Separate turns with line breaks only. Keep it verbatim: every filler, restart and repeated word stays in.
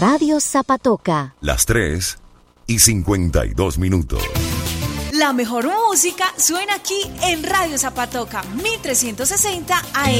Radio Zapatoca.
Las tres y cincuenta y dos minutos.
La mejor música suena aquí en Radio Zapatoca, mil trescientos sesenta A M.